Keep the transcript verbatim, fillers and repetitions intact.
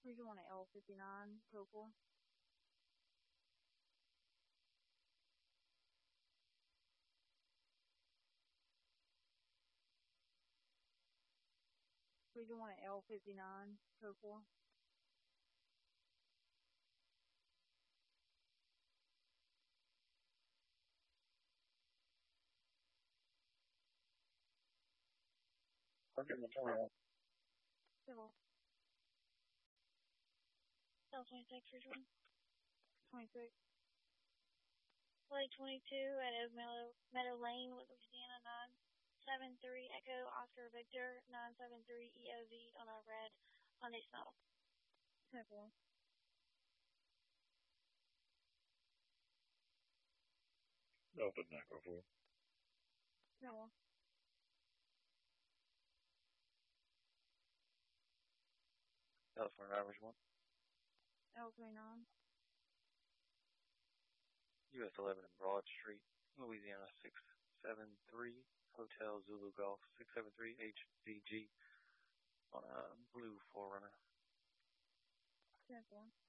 Region one L fifty-nine, code four. Region one L fifty-nine, code four. Hundred and twenty-one. Civil. L twenty-six, Region one. twenty-six. Flight twenty-two at Oak Meadow, Meadow Lane with Louisiana nine seven three Echo Oscar Victor nine seven three E O V on our red Hyundai Sonata. Civil. Delta nine four four. Civil. California Average one. L twenty-nine. U S eleven Broad Street, Louisiana six seven three Hotel Zulu Golf six seven three H Z G on a blue four runner. Civil.